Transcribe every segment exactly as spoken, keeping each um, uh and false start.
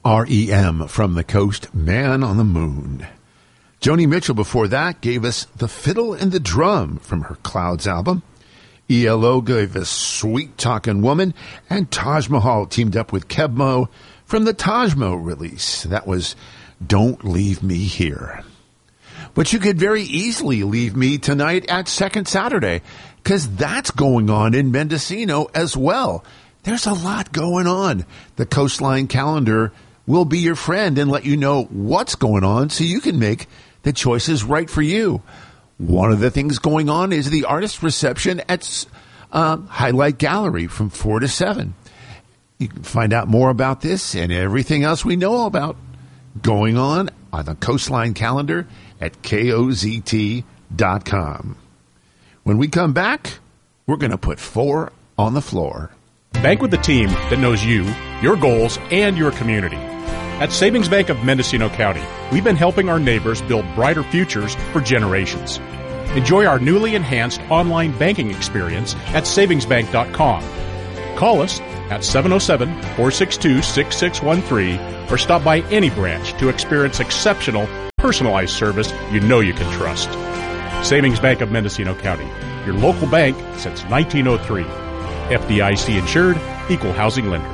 R E M from the Coast, Man on the Moon. Joni Mitchell before that gave us The Fiddle and the Drum from her Clouds album. E L O gave us Sweet Talkin' Woman, and Taj Mahal teamed up with Kebmo from the Tajmo release. That was Don't Leave Me Here. But you could very easily leave me tonight at Second Saturday, because that's going on in Mendocino as well. There's a lot going on. The Coastline calendar will be your friend and let you know what's going on so you can make the choices right for you. One of the things going on is the artist reception at uh, Highlight Gallery from four to seven. You can find out more about this and everything else we know about going on on the Coastline calendar at K O Z T dot com. When we come back, we're going to put four on the floor. Bank with the team that knows you, your goals, and your community. At Savings Bank of Mendocino County, we've been helping our neighbors build brighter futures for generations. Enjoy our newly enhanced online banking experience at savings bank dot com. Call us at seven oh seven, four six two, six six one three or stop by any branch to experience exceptional, personalized service you know you can trust. Savings Bank of Mendocino County, your local bank since nineteen oh three. F D I C insured, equal housing lender.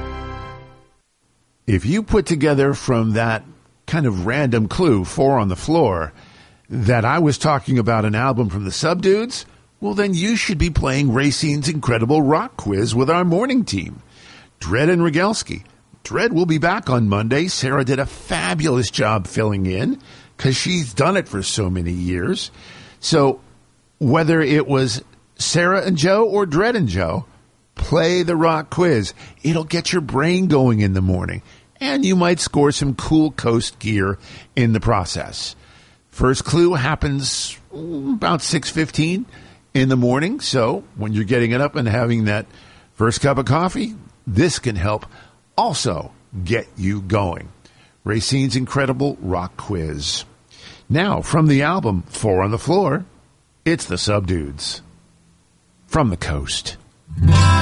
If you put together from that kind of random clue, four on the floor, that I was talking about an album from the Subdudes, well, then you should be playing Racine's Incredible Rock Quiz with our morning team, Dred and Rogalski. Dred will be back on Monday. Sarah did a fabulous job filling in because she's done it for so many years. So whether it was Sarah and Joe or Dred and Joe, play the rock quiz. It'll get your brain going in the morning, and you might score some cool Coast gear in the process. First clue happens about six fifteen in the morning, so when you're getting it up and having that first cup of coffee, this can help also get you going. Racine's Incredible Rock Quiz. Now, from the album Four on the Floor, it's the Subdudes from the Coast.